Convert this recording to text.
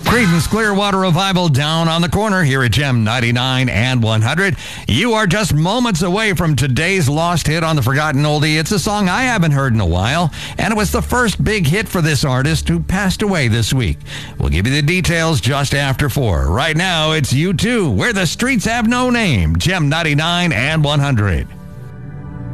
Creedence Clearwater Revival Down on the Corner here at Gem 99 and 100. You are just moments away from today's lost hit on the Forgotten Oldie. It's a song I haven't heard in a while, and it was the first big hit for this artist who passed away this week. We'll give you the details just after 4. Right now, it's U2, Where the Streets Have No Name, Gem 99 and 100.